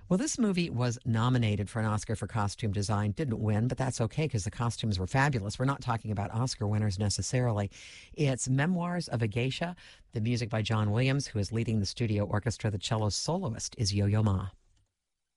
Well, this movie was nominated for an Oscar for costume design, didn't win, but that's okay because the costumes were fabulous. We're not talking about Oscar winners necessarily. It's Memoirs of a Geisha, the music by John Williams, who is leading the studio orchestra. The cello soloist is Yo-Yo Ma.